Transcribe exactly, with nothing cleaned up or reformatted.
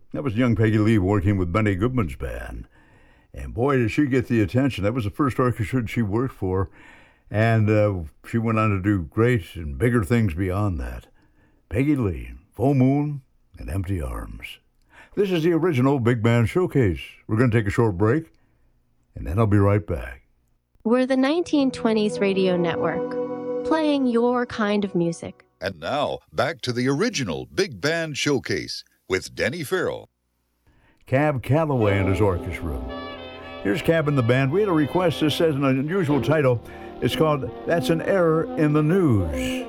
That was young Peggy Lee working with Benny Goodman's band. And boy, did she get the attention. That was the first orchestra she worked for. And uh, she went on to do great and bigger things beyond that. Peggy Lee, Full Moon, and Empty Arms. This is the original Big Band Showcase. We're going to take a short break, and then I'll be right back. We're the nineteen twenties Radio Network, playing your kind of music. And now, back to the original Big Band Showcase with Denny Farrell. Cab Calloway and his orchestra. Here's Cab and the band. We had a request. This says an unusual title. It's called That's an Error in the News.